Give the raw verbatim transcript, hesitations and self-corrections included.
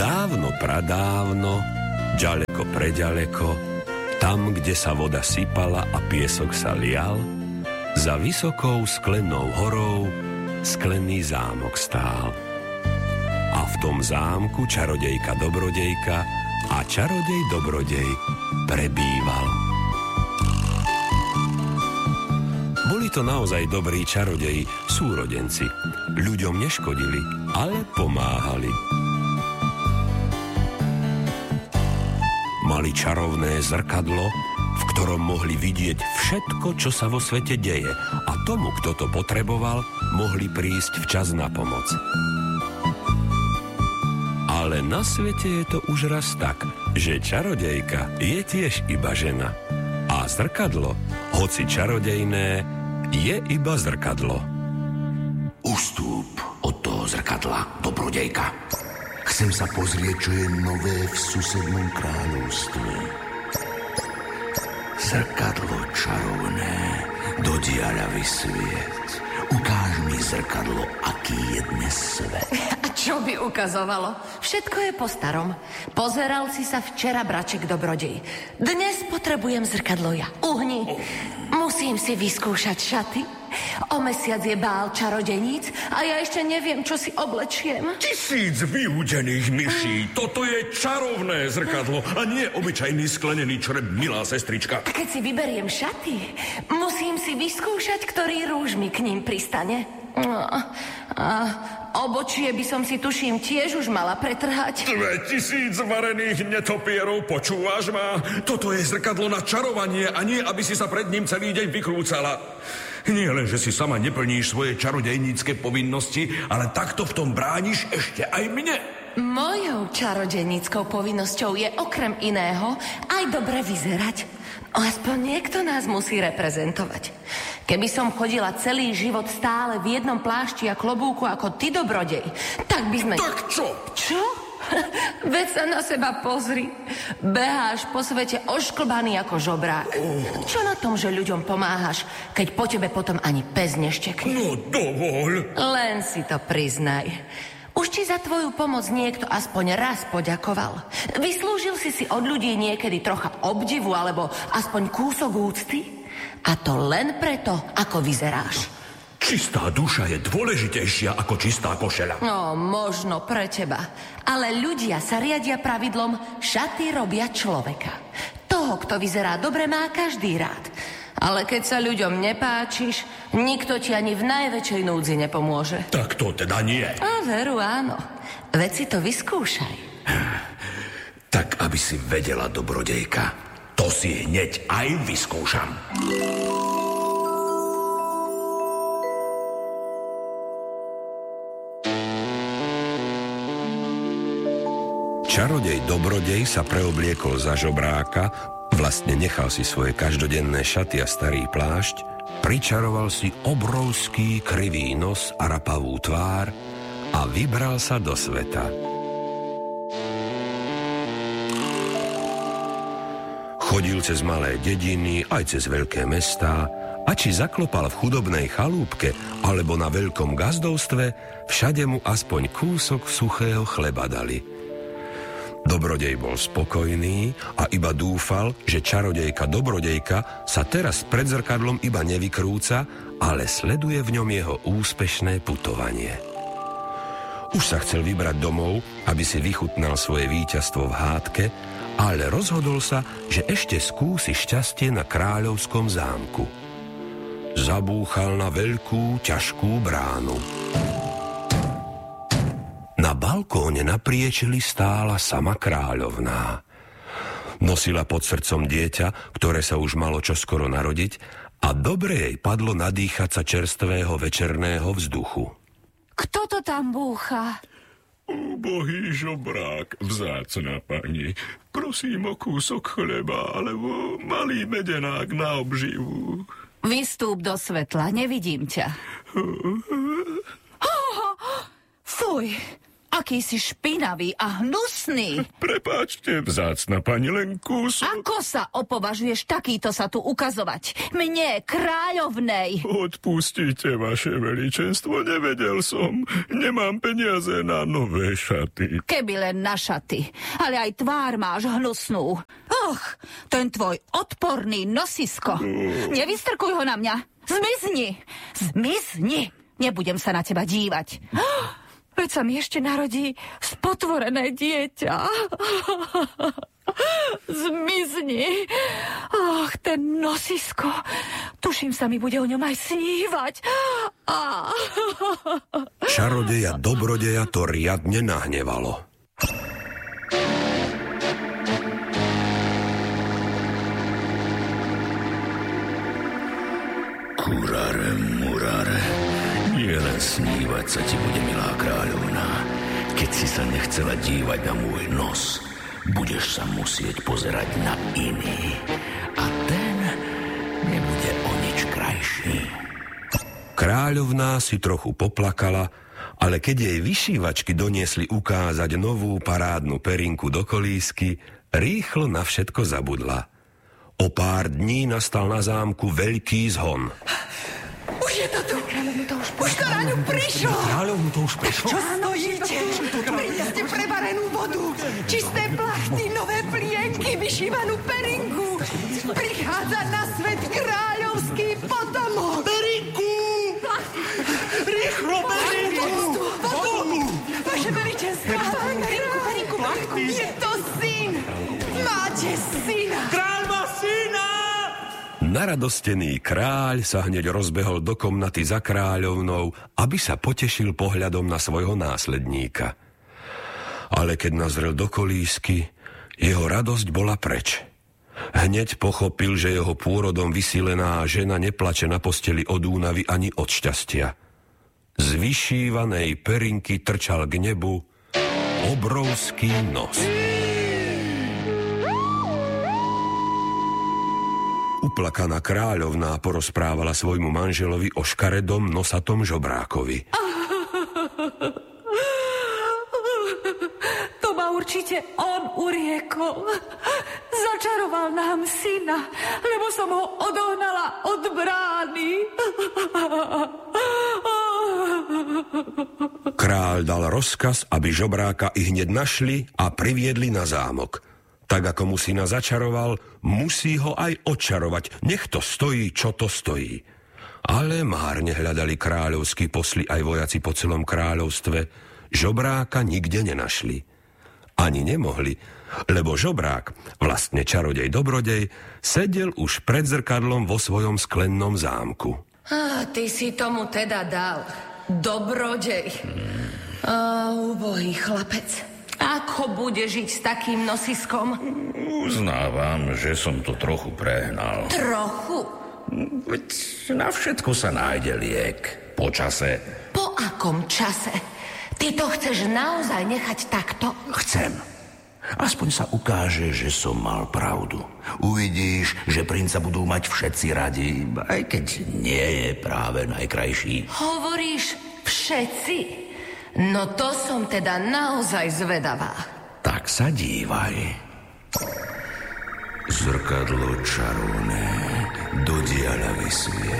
Dávno, pradávno, ďaleko, preďaleko, tam, kde sa voda sypala a piesok sa lial, za vysokou sklenou horou sklený zámok stál. A v tom zámku čarodejka dobrodejka a čarodej dobrodej prebýval. Boli to naozaj dobrí čarodeji, súrodenci. Ľuďom neškodili, ale pomáhali. Mali čarovné zrkadlo, v ktorom mohli vidieť všetko, čo sa vo svete deje, a tomu, kto to potreboval, mohli prísť včas na pomoc. Ale na svete je to už raz tak, že čarodejka je tiež iba žena. A zrkadlo, hoci čarodejné, je iba zrkadlo. Ustúp od toho zrkadla, dobrodejka. Chcem sa pozrieť, čo je nové v susednom kráľovstve. Zrkadlo čarovné, do diaľa vysviec. Ukáž mi zrkadlo, aký je dnes svet. A čo by ukazovalo? Všetko je po starom. Pozeral si sa včera, braček dobrodej. Dnes potrebujem zrkadlo ja. Uhni. Musím si vyskúšať šaty. O mesiac je bál čarodeníc a ja ešte neviem, čo si oblečiem. Tisíc vyúdených myší. Toto je čarovné zrkadlo a nie obyčajný sklenený črep, milá sestrička. A keď si vyberiem šaty, musím si vyskúšať, ktorý rúž mi k ním pristane. A obočie by som si, tuším, tiež už mala pretrhať. Dve tisíc varených netopierov, počúvaš ma? Toto je zrkadlo na čarovanie a nie, aby si sa pred ním celý deň vykrúcala. Nie len, že si sama neplníš svoje čarodejnícke povinnosti, ale takto v tom brániš ešte aj mne. Mojou čarodejníckou povinnosťou je okrem iného aj dobre vyzerať. Aspoň niekto nás musí reprezentovať. Keby som chodila celý život stále v jednom plášti a klobúku ako ty, dobrodej, tak by sme... Tak čo? Čo? Veď sa na seba pozri. Beháš po svete ošklbaný ako žobrák. Oh. Čo na tom, že ľuďom pomáhaš, keď po tebe potom ani pes neštekne? No dovoľ. Len si to priznaj. Už ti za tvoju pomoc niekto aspoň raz poďakoval? Vyslúžil si si od ľudí niekedy trocha obdivu alebo aspoň kúsok úcty? A to len preto, ako vyzeráš. Čistá duša je dôležitejšia ako čistá košeľa. No, možno pre teba. Ale ľudia sa riadia pravidlom, šaty robia človeka. Toho, kto vyzerá dobre, má každý rád. Ale keď sa ľuďom nepáčiš, nikto ti ani v najväčšej núdzi nepomôže. Tak to teda nie. A veru, áno. Veď si to vyskúšaj. Tak, aby si vedela, dobrodejka, to si hneď aj vyskúšam. Čarodej dobrodej sa preobliekol za žobráka, vlastne nechal si svoje každodenné šaty a starý plášť, pričaroval si obrovský krivý nos a rapavú tvár a vybral sa do sveta. Chodil cez malé dediny, aj cez veľké mestá, a či zaklopal v chudobnej chalúbke alebo na veľkom gazdovstve, všade mu aspoň kúsok suchého chleba dali. Dobrodej bol spokojný a iba dúfal, že čarodejka dobrodejka sa teraz pred zrkadlom iba nevykrúca, ale sleduje v ňom jeho úspešné putovanie. Už sa chcel vybrať domov, aby si vychutnal svoje víťazstvo v hádke, ale rozhodol sa, že ešte skúsi šťastie na kráľovskom zámku. Zabúchal na veľkú, ťažkú bránu. Na balkóne na priečeli stála sama kráľovná. Nosila pod srdcom dieťa, ktoré sa už malo čoskoro narodiť, a dobre jej padlo nadýchať sa čerstvého večerného vzduchu. Kto to tam búcha? Bohý žobrák, vzácna pani. Prosím o kúsok chleba alebo malý medenák na obživu. Vystúp do svetla, nevidím ťa. Fuj, Aký si špinavý a hnusný. Prepáčte, vzácna pani, len kúsok. Ako sa opovažuješ takýto sa tu ukazovať? Mne, kráľovnej. Odpustite, vaše veličenstvo, nevedel som. Nemám peniaze na nové šaty. Keby len na šaty. Ale aj tvár máš hnusnú. Och, ten tvoj odporný nosisko. Nevystrkuj ho na mňa. Zmizni. Zmizni. Nebudem sa na teba dívať. Veď sa mi ešte narodí spotvorené dieťa. Zmizni. Ach, ten nosisko. Tuším, sa mi bude o ňom aj snívať. Ah. Čarodeja dobrodeja to riadne nahnevalo. Kurare, murare, nie len snívať sa ti bude, milá kráľovná. Keď si sa nechcela dívať na môj nos, budeš sa musieť pozerať na iný. A ten nebude o nič krajší. Kráľovná si trochu poplakala, ale keď jej vyšívačky doniesli ukázať novú parádnu perinku do kolísky, rýchlo na všetko zabudla. O pár dní nastal na zámku veľký zhon. Už je to tu. Už to na ňu prišlo. Kráľovnu to už prišlo. Čo stojíte? Prinieste prevarenú vodu, čisté plachty, nové plienky, vyšívanú perinku. Prichádza na svet kráľovský potomok. Perinku! Rýchlo, perinku! Vodu! Vaše veličenstvo. Perinku, perinku, perinku. Je to syn. Máte syna. Kráľ má syna! Naradostený kráľ sa hneď rozbehol do komnaty za kráľovnou, aby sa potešil pohľadom na svojho následníka. Ale keď nazrel do kolísky, jeho radosť bola preč. Hneď pochopil, že jeho pôrodom vysílená žena neplače na posteli od únavy ani od šťastia. Z vyšívanej perinky trčal k nebu obrovský nos. Uplakaná kráľovná porozprávala svojmu manželovi o škaredom nosatom žobrákovi. To ma určite on uriekol. Začaroval nám syna, lebo som ho odohnala od brány. Kráľ dal rozkaz, aby žobráka i hneď našli a priviedli na zámok. Tak ako mu syna začaroval, musí ho aj odčarovať. Nech to stojí, čo to stojí. Ale márne hľadali kráľovskí posli aj vojaci po celom kráľovstve. Žobráka nikde nenašli. Ani nemohli, lebo žobrák, vlastne čarodej dobrodej, sedel už pred zrkadlom vo svojom sklennom zámku. Ah, ty si tomu teda dal. Dobrodej. A ubohý chlapec. Ako bude žiť s takým nosiskom? Uznávam, že som to trochu prehnal. Trochu? Veď na všetko sa nájde liek. Po čase. Po akom čase? Ty to chceš naozaj nechať takto? Chcem. Aspoň sa ukáže, že som mal pravdu. Uvidíš, že princa budú mať všetci radi, aj keď nie je práve najkrajší. Hovoríš všetci? No to som teda naozaj zvedavá. Tak sa dívaj. Zrkadlo čarovné do diaľa vysvie.